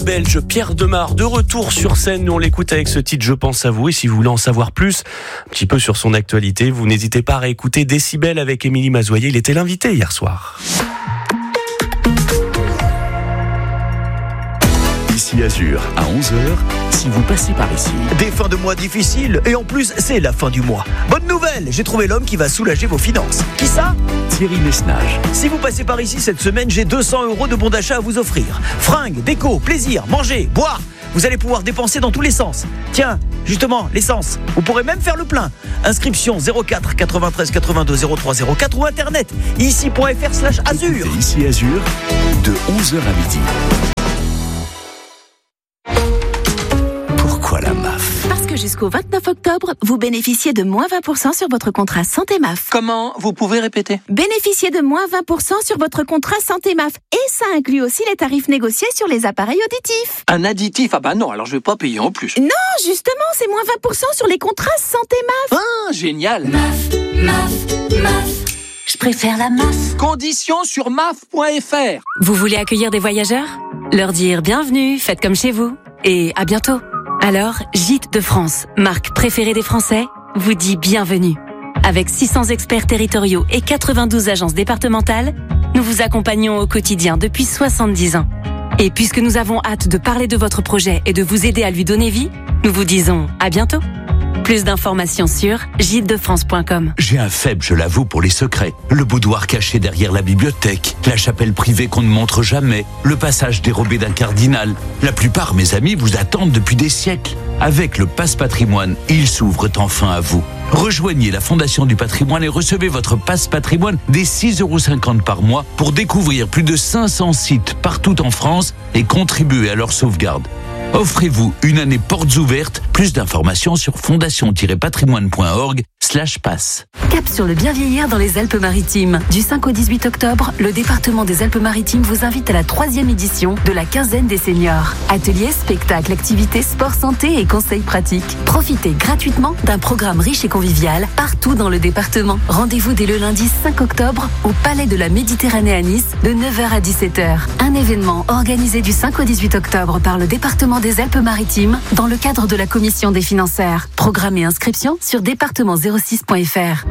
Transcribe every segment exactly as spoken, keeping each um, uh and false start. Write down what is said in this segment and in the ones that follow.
Belge Pierre Demar, de retour sur scène. Nous, on l'écoute avec ce titre « Je pense à vous ». Et si vous voulez en savoir plus, un petit peu sur son actualité, vous n'hésitez pas à réécouter Décibel avec Émilie Mazoyer. Il était l'invité hier soir. Ici Azur, à onze heures, si vous passez par ici. Des fins de mois difficiles, et en plus, c'est la fin du mois. Bonne nouvelle, j'ai trouvé l'homme qui va soulager vos finances. Qui ça ? Thierry Messnage. Si vous passez par ici cette semaine, j'ai deux cents euros de bons d'achat à vous offrir. Fringues, déco, plaisir, manger, boire. Vous allez pouvoir dépenser dans tous les sens. Tiens, justement, l'essence. Vous pourrez même faire le plein. Inscription zéro quatre quatre-vingt-treize quatre-vingt-deux zéro trois zéro quatre ou internet ici.fr slash Azur. Écoutez Ici Azur, de onze heures à midi. Pourquoi la M A F ? Parce que jusqu'au vingt-neuf octobre, vous bénéficiez de moins vingt pour cent sur votre contrat Santé M A F. Comment ? Vous pouvez répéter ? Bénéficiez de moins vingt pour cent sur votre contrat Santé M A F. Et ça inclut aussi les tarifs négociés sur les appareils auditifs. Un additif ? Ah bah non, alors je vais pas payer en plus. Non, justement, c'est moins vingt pour cent sur les contrats Santé M A F. Ah, génial ! M A F, M A F, M A F. Je préfère la M A F. Conditions sur M A F point F R. Vous voulez accueillir des voyageurs ? Leur dire bienvenue, faites comme chez vous. Et à bientôt. Alors, Gîtes de France, marque préférée des Français, vous dit bienvenue. Avec six cents experts territoriaux et quatre-vingt-douze agences départementales, nous vous accompagnons au quotidien depuis soixante-dix ans. Et puisque nous avons hâte de parler de votre projet et de vous aider à lui donner vie, nous vous disons à bientôt. Plus d'informations sur gîtes de france point com. J'ai un faible, je l'avoue, pour les secrets. Le boudoir caché derrière la bibliothèque, la chapelle privée qu'on ne montre jamais, le passage dérobé d'un cardinal. La plupart, mes amis, vous attendent depuis des siècles. Avec le Passe Patrimoine, ils s'ouvrent enfin à vous. Rejoignez la Fondation du Patrimoine et recevez votre Passe Patrimoine dès six euros cinquante par mois pour découvrir plus de cinq cents sites partout en France et contribuer à leur sauvegarde. Offrez-vous une année portes ouvertes. Plus d'informations sur fondation-patrimoine point org slash passe. Cap sur le bien vieillir dans les Alpes-Maritimes. Du cinq au dix-huit octobre, le département des Alpes-Maritimes vous invite à la troisième édition de la quinzaine des seniors. Ateliers, spectacles, activités, sport, santé et conseils pratiques. Profitez gratuitement d'un programme riche et convivial partout dans le département. Rendez-vous dès le lundi cinq octobre au Palais de la Méditerranée à Nice de neuf heures à dix-sept heures. Un événement organisé du cinq au dix-huit octobre par le département des Alpes-Maritimes dans le cadre de la commission des financières. Programme et inscription sur département zéro six point F R.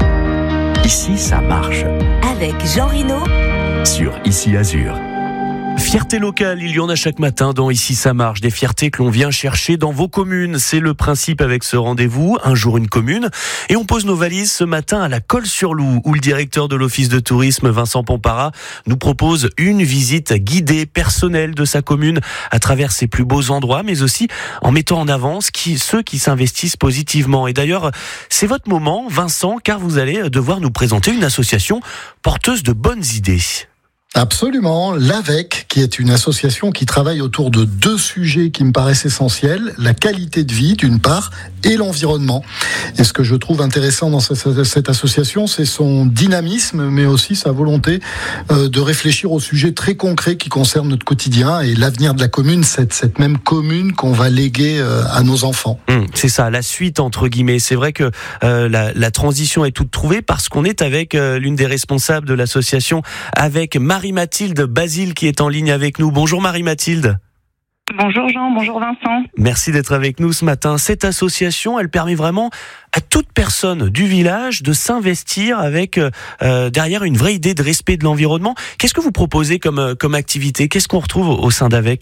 Ici, ça marche. Avec Jean Rinaud. Sur Ici Azur. Fierté locale, il y en a chaque matin dans Ici ça marche, des fiertés que l'on vient chercher dans vos communes. C'est le principe avec ce rendez-vous, un jour une commune. Et on pose nos valises ce matin à la Colle-sur-Loup, où le directeur de l'office de tourisme, Vincent Pompara, nous propose une visite guidée personnelle de sa commune à travers ses plus beaux endroits, mais aussi en mettant en avant qui, ceux qui s'investissent positivement. Et d'ailleurs, c'est votre moment, Vincent, car vous allez devoir nous présenter une association porteuse de bonnes idées. Absolument, l'A V E C, qui est une association qui travaille autour de deux sujets qui me paraissent essentiels, la qualité de vie d'une part et l'environnement. Et ce que je trouve intéressant dans cette association, c'est son dynamisme, mais aussi sa volonté de réfléchir aux sujets très concrets qui concernent notre quotidien et l'avenir de la commune, cette, cette même commune qu'on va léguer à nos enfants. Mmh, c'est ça, la suite entre guillemets. C'est vrai que euh, la, la transition est toute trouvée parce qu'on est avec euh, l'une des responsables de l'association, avec Marie Marie-Mathilde Basile qui est en ligne avec nous. Bonjour Marie-Mathilde. Bonjour Jean, bonjour Vincent. Merci d'être avec nous ce matin. Cette association, elle permet vraiment à toute personne du village de s'investir avec euh, derrière une vraie idée de respect de l'environnement. Qu'est-ce que vous proposez comme, comme activité ? Qu'est-ce qu'on retrouve au sein d'A V E C ?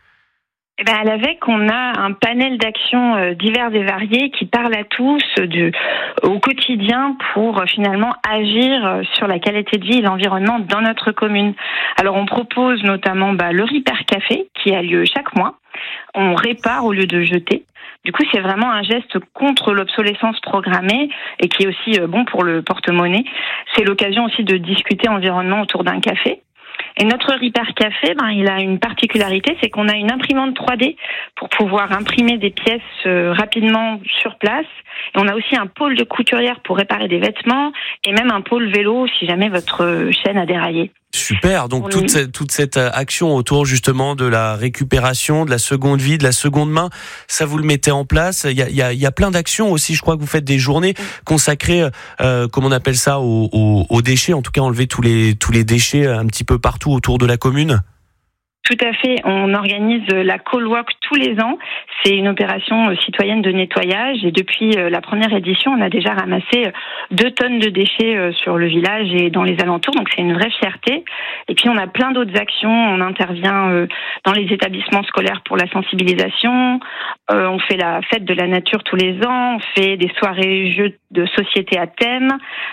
Eh ben, à l'A V E C, on a un panel d'actions euh, divers et variés qui parlent à tous euh, du, au quotidien pour euh, finalement agir euh, sur la qualité de vie et l'environnement dans notre commune. Alors, on propose notamment bah, le Repair Café qui a lieu chaque mois. On répare au lieu de jeter. Du coup, c'est vraiment un geste contre l'obsolescence programmée et qui est aussi euh, bon pour le porte-monnaie. C'est l'occasion aussi de discuter environnement autour d'un café. Et notre Repair Café, ben, il a une particularité, c'est qu'on a une imprimante trois D pour pouvoir imprimer des pièces euh, rapidement sur place. Et on a aussi un pôle de couturière pour réparer des vêtements et même un pôle vélo si jamais votre chaîne a déraillé. Super, donc toute cette, toute cette action autour justement de la récupération, de la seconde vie, de la seconde main, ça vous le mettez en place. Il y a, il y a, il y a plein d'actions aussi, je crois que vous faites des journées consacrées, euh, comme on appelle ça, aux, aux, aux déchets, en tout cas enlever tous les, tous les déchets un petit peu partout autour de la commune. Tout à fait. On organise la Call Walk tous les ans. C'est une opération citoyenne de nettoyage et depuis la première édition, on a déjà ramassé deux tonnes de déchets sur le village et dans les alentours. Donc c'est une vraie fierté. Et puis on a plein d'autres actions. On intervient dans les établissements scolaires pour la sensibilisation. On fait la fête de la nature tous les ans. On fait des soirées jeux de société à thème.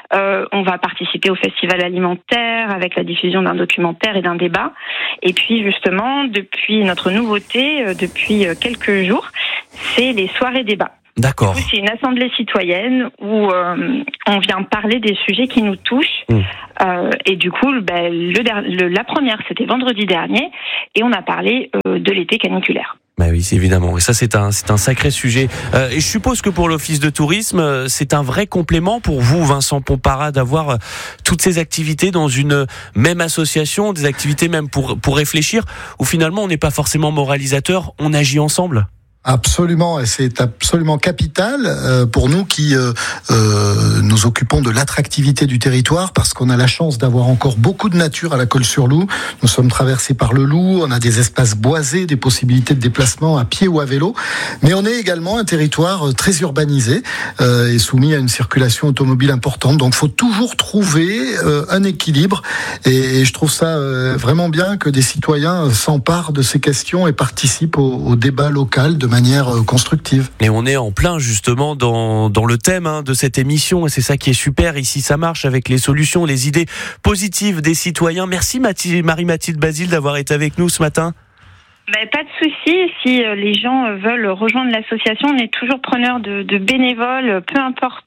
On va participer au festival alimentaire avec la diffusion d'un documentaire et d'un débat. Et puis justement, depuis notre nouveauté, euh, depuis quelques jours, c'est les soirées débats. D'accord. C'est une assemblée citoyenne où euh, on vient parler des sujets qui nous touchent. Mmh. Euh, et du coup, ben, le, le, la première, c'était vendredi dernier, et on a parlé euh, de l'été caniculaire. Bah oui, c'est évidemment. Et ça, c'est un, c'est un sacré sujet. Euh, et je suppose que pour l'Office de tourisme, c'est un vrai complément pour vous, Vincent Pompara, d'avoir toutes ces activités dans une même association, des activités même pour, pour réfléchir, où finalement, on n'est pas forcément moralisateur, on agit ensemble. Absolument, et c'est absolument capital euh, pour nous qui euh, euh, nous occupons de l'attractivité du territoire, parce qu'on a la chance d'avoir encore beaucoup de nature à la Colle-sur-Loup. Nous sommes traversés par le Loup, on a des espaces boisés, des possibilités de déplacement à pied ou à vélo, mais on est également un territoire très urbanisé euh, et soumis à une circulation automobile importante. Donc, il faut toujours trouver euh, un équilibre, et, et je trouve ça euh, vraiment bien que des citoyens s'emparent de ces questions et participent au, au débat local de manière constructive. Et on est en plein justement dans, dans le thème hein, de cette émission, et c'est ça qui est super. Ici, ça marche avec les solutions, les idées positives des citoyens. Merci Mathilde, Marie-Mathilde Basile d'avoir été avec nous ce matin. Ben, pas de souci. Si les gens veulent rejoindre l'association, on est toujours preneur de, de bénévoles, peu importe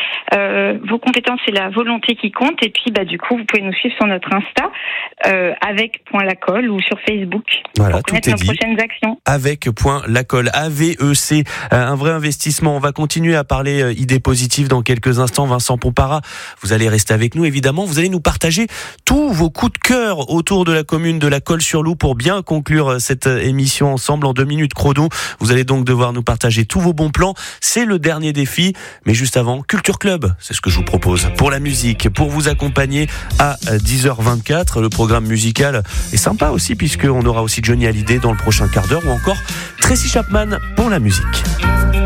euh, vos compétences et la volonté qui compte. Et puis, bah, du coup, vous pouvez nous suivre sur notre Insta, euh, avec point lacolle, ou sur Facebook, voilà, pour connaître nos dit. prochaines actions. Avec point lacolle, A V E C, un vrai investissement. On va continuer à parler euh, idées positives dans quelques instants. Vincent Pompara, vous allez rester avec nous, évidemment. Vous allez nous partager tous vos coups de cœur autour de la commune de la Colle-sur-Loup pour bien conclure cette émission ensemble en deux minutes chrono. Vous allez donc devoir nous partager tous vos bons plans. C'est le dernier défi, mais juste avant, Culture Club, c'est ce que je vous propose. Pour la musique, pour vous accompagner à dix heures vingt-quatre, le programme musical est sympa aussi, puisqu'on aura aussi Johnny Hallyday dans le prochain quart d'heure, ou encore Tracy Chapman pour la musique.